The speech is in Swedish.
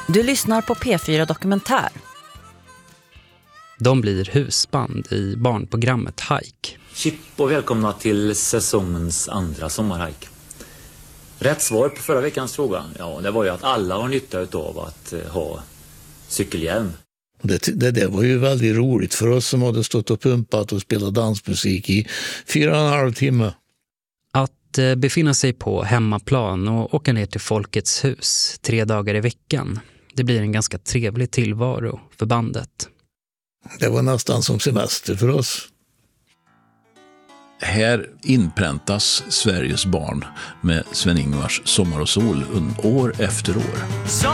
Du lyssnar på P4 Dokumentär. De blir husband i barnprogrammet Hike. Chip och välkomna till säsongens andra sommarhike. Rätt svar på förra veckans fråga, ja, det var ju att alla har nytta av att ha cykelhjälm. Det var ju väldigt roligt för oss som hade stått och pumpat och spelat dansmusik i 4,5 timmar. Att befinna sig på hemmaplan och åka ner till Folkets hus 3 dagar i veckan, det blir en ganska trevlig tillvaro för bandet. Det var nästan som semester för oss. Här inpräntas Sveriges barn med Sven-Ingvars Sommar och sol år efter år.